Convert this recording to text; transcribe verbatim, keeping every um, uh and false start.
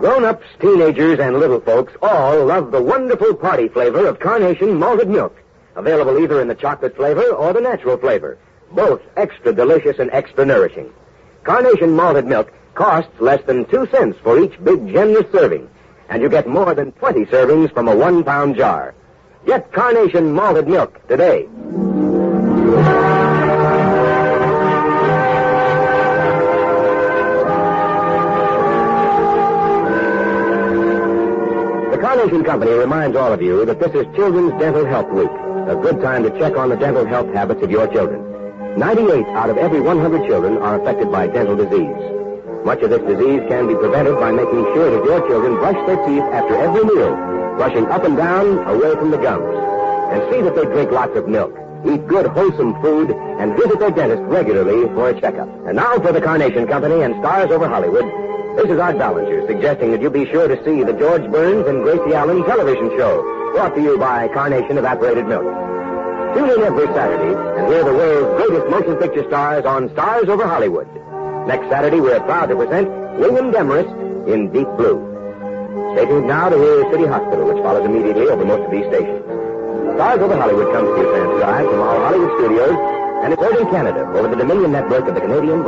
Grown-ups, teenagers, and little folks all love the wonderful party flavor of Carnation malted milk, available either in the chocolate flavor or the natural flavor, both extra delicious and extra nourishing. Carnation malted milk costs less than two cents for each big, generous serving, and you get more than twenty servings from a one-pound jar. Get Carnation malted milk today. The Carnation Company reminds all of you that this is Children's Dental Health Week, a good time to check on the dental health habits of your children. ninety-eight out of every one hundred children are affected by dental disease. Much of this disease can be prevented by making sure that your children brush their teeth after every meal, brushing up and down away from the gums. And see that they drink lots of milk, eat good, wholesome food, and visit their dentist regularly for a checkup. And now for the Carnation Company and Stars Over Hollywood, this is Art Ballinger suggesting that you be sure to see the George Burns and Gracie Allen television show, brought to you by Carnation Evaporated Milk. Tune in every Saturday and hear the world's greatest motion picture stars on Stars Over Hollywood. Next Saturday, we're proud to present William Demarest in Deep Blue. Stay tuned now to hear City Hospital, which follows immediately over most of these stations. Stars Over Hollywood comes to you transcribed from our Hollywood studios, and it's heard in Canada over the Dominion Network of the Canadian